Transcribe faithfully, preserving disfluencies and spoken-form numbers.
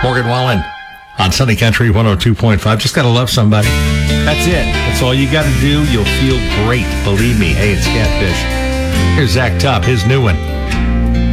Morgan Wallen on Sunny Country one oh two point five. Just got to love somebody. That's it. That's all you got to do. You'll feel great. Believe me. Hey, it's Catfish. Here's Zach Tubb, his new one.